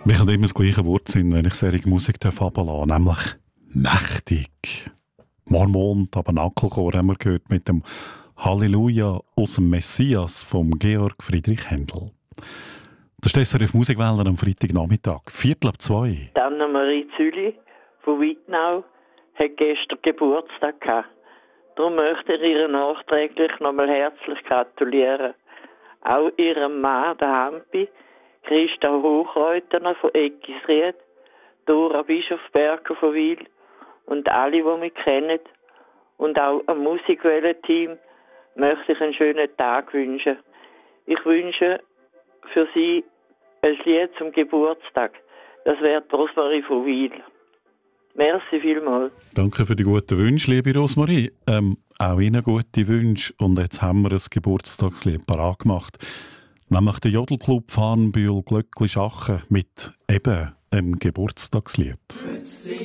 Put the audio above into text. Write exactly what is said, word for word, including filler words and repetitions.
Mir kann immer das gleiche Wort sein, wenn ich solche Musik herunterlasse, nämlich mächtig. Mormon, Tabernakelchor haben wir gehört mit dem Halleluja aus dem Messias vom Georg Friedrich Händel. Das ist S R F Musikwellen am Freitagnachmittag, Viertel ab zwei. Anna-Marie Züli von Wittnau hat gestern Geburtstag gehabt. Darum möchte ich ihr nachträglich nochmal herzlich gratulieren. Auch ihrem Mann, der Hampi, Christa Hochreutener von Eckisried, Dora Bischofberger von Wil und alle, die mich kennen. Und auch am Musikwellen-Team möchte ich einen schönen Tag wünschen. Ich wünsche für Sie ein Lied zum Geburtstag. Das wäre Rosmarie von Wil. Merci vielmals. Danke für die guten Wünsche, liebe Rosmarie. Ähm, auch Ihnen gute Wünsche. Und jetzt haben wir ein Geburtstagslied parat gemacht. Nämlich der Jodelclub Farnbühl Glöckli Schachen mit eben einem Geburtstagslied.